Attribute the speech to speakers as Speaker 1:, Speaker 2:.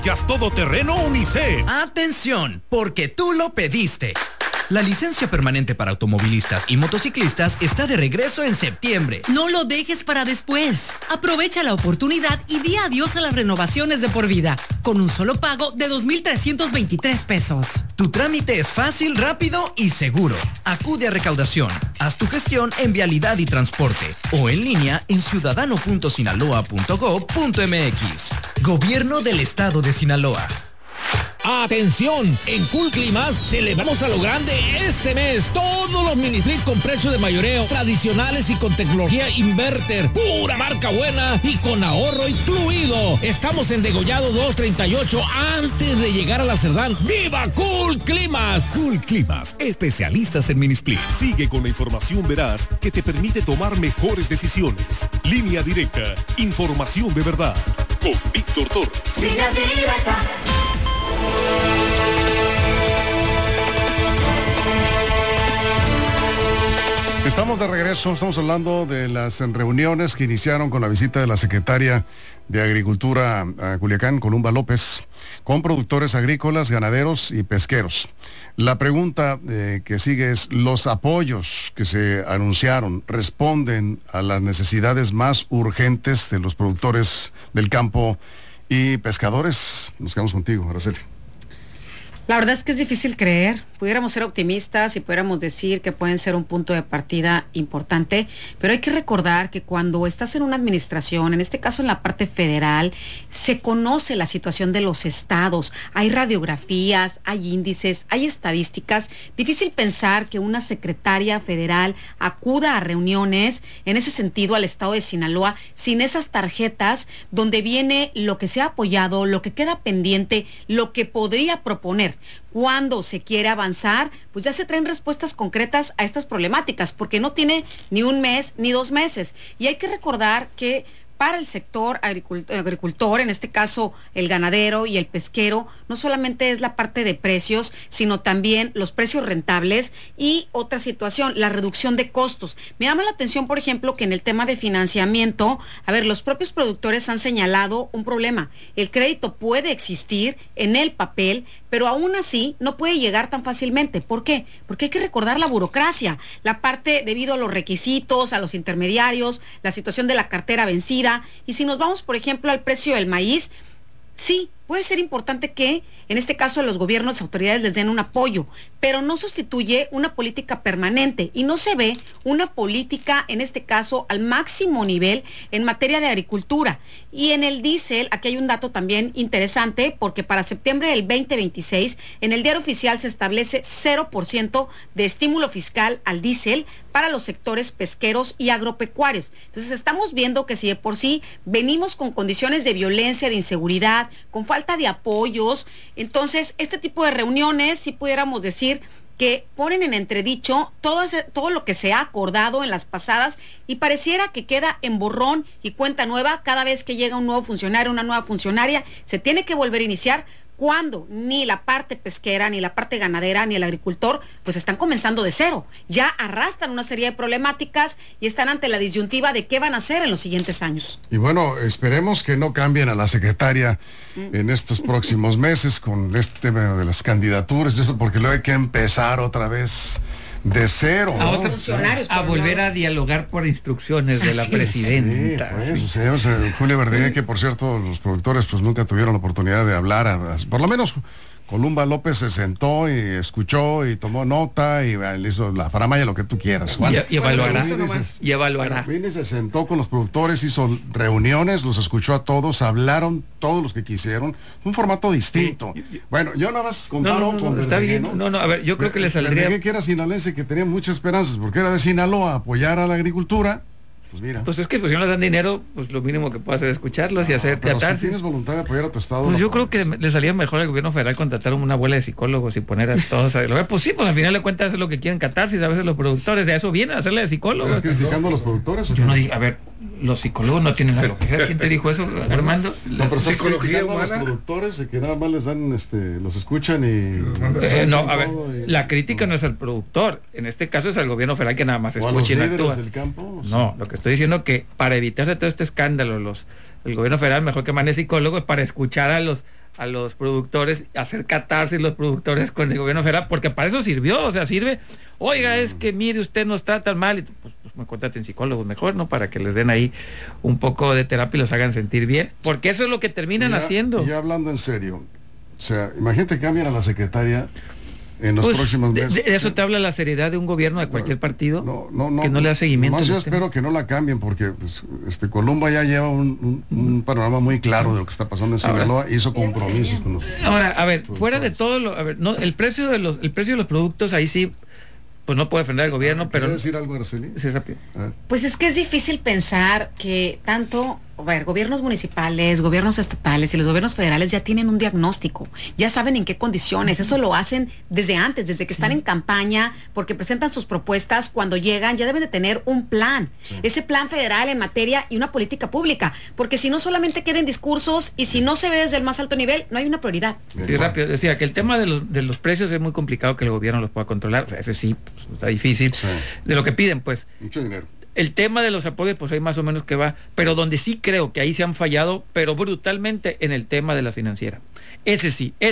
Speaker 1: Gas todoterreno Unicep.
Speaker 2: ¡Atención! Porque tú lo pediste. La licencia permanente para automovilistas y motociclistas está de regreso en septiembre.
Speaker 3: No lo dejes para después. Aprovecha la oportunidad y di adiós a las renovaciones de por vida, con un solo pago de 2,323 pesos.
Speaker 2: Tu trámite es fácil, rápido y seguro. Acude a recaudación. Haz tu gestión en Vialidad y Transporte o en línea en ciudadano.sinaloa.gov.mx. Gobierno del Estado de Sinaloa.
Speaker 4: ¡Atención! En Cool Climas celebramos a lo grande este mes. Todos los mini split con precio de mayoreo, tradicionales y con tecnología inverter. Pura marca buena y con ahorro incluido. Estamos en Degollado 238 antes de llegar a la Cerdán. ¡Viva Cool Climas!
Speaker 1: Cool Climas, especialistas en mini split. Sigue con la información veraz que te permite tomar mejores decisiones. Línea directa, información de verdad. Con Víctor Torres.
Speaker 5: Línea directa.
Speaker 6: Estamos de regreso, estamos hablando de las reuniones que iniciaron con la visita de la secretaria de Agricultura a Culiacán, Columba López, con productores agrícolas, ganaderos y pesqueros. La pregunta que sigue es, ¿los apoyos que se anunciaron responden a las necesidades más urgentes de los productores del campo y pescadores? Nos quedamos contigo, Araceli.
Speaker 7: La verdad es que es difícil creer. Pudiéramos ser optimistas y pudiéramos decir que pueden ser un punto de partida importante, pero hay que recordar que cuando estás en una administración, en este caso en la parte federal, se conoce la situación de los estados, hay radiografías, hay índices, hay estadísticas. Difícil pensar que una secretaria federal acuda a reuniones, en ese sentido al estado de Sinaloa, sin esas tarjetas donde viene lo que se ha apoyado, lo que queda pendiente, lo que podría proponer. Cuando se quiere avanzar, pues ya se traen respuestas concretas a estas problemáticas, porque no tiene ni un mes ni 2 meses. Y hay que recordar que para el sector agricultor, en este caso el ganadero y el pesquero, no solamente es la parte de precios, sino también los precios rentables y otra situación, la reducción de costos. Me llama la atención, por ejemplo, que en el tema de financiamiento, los propios productores han señalado un problema. El crédito puede existir en el papel, pero aún así no puede llegar tan fácilmente. ¿Por qué? Porque hay que recordar la burocracia, la parte debido a los requisitos, a los intermediarios, la situación de la cartera vencida. Y si nos vamos, por ejemplo, al precio del maíz, sí, puede ser importante que, en este caso, los gobiernos, las autoridades les den un apoyo, pero no sustituye una política permanente y no se ve una política, en este caso, al máximo nivel en materia de agricultura. Y en el diésel, aquí hay un dato también interesante, porque para septiembre del 2026, en el diario oficial se establece 0% de estímulo fiscal al diésel para los sectores pesqueros y agropecuarios. Entonces estamos viendo que si de por sí venimos con condiciones de violencia, de inseguridad, con falta de apoyos, entonces este tipo de reuniones, si pudiéramos decir, que ponen en entredicho todo lo que se ha acordado en las pasadas y pareciera que queda en borrón y cuenta nueva cada vez que llega un nuevo funcionario, una nueva funcionaria, se tiene que volver a iniciar, cuando ni la parte pesquera, ni la parte ganadera, ni el agricultor, pues están comenzando de cero. Ya arrastran una serie de problemáticas y están ante la disyuntiva de qué van a hacer en los siguientes años.
Speaker 6: Y bueno, esperemos que no cambien a la secretaria en estos próximos meses con este tema de las candidaturas, eso porque luego hay que empezar otra vez de cero,
Speaker 8: ¿no?
Speaker 7: A
Speaker 8: volver a dialogar por instrucciones de la presidenta.
Speaker 6: Sí, pues, Julio Verdeguer, que por cierto los productores pues nunca tuvieron la oportunidad de hablar, por lo menos Columba López se sentó y escuchó y tomó nota y le hizo la faramaya, lo que tú quieras.
Speaker 8: Y evaluará. Y evaluará.
Speaker 6: Vine, se sentó con los productores, hizo reuniones, los escuchó a todos, hablaron todos los que quisieron. Un formato distinto. Bueno, yo nada más comparo con
Speaker 8: está
Speaker 6: Verdeguer,
Speaker 8: bien. No, a ver, yo creo que le saldría...
Speaker 6: Verdeguer, que era sinaloense, que tenía muchas esperanzas, porque era de Sinaloa, apoyar a la agricultura. Pues mira.
Speaker 8: Pues es que pues si no les dan dinero, pues lo mínimo que puede hacer es escucharlos y hacer
Speaker 6: tratar. Si tienes voluntad de apoyar a tu estado.
Speaker 8: Pues yo creo que le salía mejor al gobierno federal contratar una abuela de psicólogos y poner a todos a lo pues sí, pues al final de cuentas es lo que quieren catarsis, a veces los productores, de eso vienen a hacerle de psicólogos.
Speaker 6: ¿Estás criticando a los productores?
Speaker 8: Yo no digo, a ver, los psicólogos no tienen algo que ver. ¿Quién te dijo eso, Armando?
Speaker 6: No, pero estás criticando a los productores de que nada más les dan, los escuchan y...
Speaker 8: no, a ver, la crítica no es al productor, en este caso es al gobierno federal que nada más escucha y no actúa.
Speaker 6: Del campo,
Speaker 8: no, lo que estoy diciendo que para evitarse todo este escándalo, el gobierno federal mejor que mande psicólogos para escuchar a a los productores, hacer catarsis los productores con el gobierno federal, porque para eso sirvió, o sea, sirve, oiga, es que mire, usted nos trata mal, y pues me contraten psicólogos mejor, ¿no? Para que les den ahí un poco de terapia y los hagan sentir bien, porque eso es lo que terminan haciendo.
Speaker 6: Ya hablando en serio, o sea, imagínate que cambian a la secretaria en los
Speaker 8: pues,
Speaker 6: próximos meses.
Speaker 8: De eso te habla la seriedad de un gobierno de cualquier partido que no le da seguimiento.
Speaker 6: Más yo espero que no la cambien, porque pues, Columba ya lleva un panorama muy claro de lo que está pasando en Sinaloa, hizo compromisos con nosotros.
Speaker 8: Ahora, a ver, fuera de todo, el precio de los productos, ahí sí, pues no puede defender al gobierno, pero...
Speaker 6: ¿Quieres decir algo, Araceli?
Speaker 8: Sí, rápido.
Speaker 7: Pues es que es difícil pensar que tanto, gobiernos municipales, gobiernos estatales y los gobiernos federales ya tienen un diagnóstico, ya saben en qué condiciones, eso lo hacen desde antes, desde que están en campaña, porque presentan sus propuestas, cuando llegan ya deben de tener un plan, ese plan federal en materia y una política pública, porque si no solamente quedan discursos y si no se ve desde el más alto nivel, no hay una prioridad.
Speaker 8: Sí, rápido, decía que el tema de los precios es muy complicado que el gobierno los pueda controlar, o sea, ese sí, pues, está difícil, de lo que piden, pues.
Speaker 6: Mucho dinero.
Speaker 8: El tema de los apoyos, pues ahí más o menos que va, pero donde sí creo que ahí se han fallado, pero brutalmente, en el tema de la financiera. Ese sí,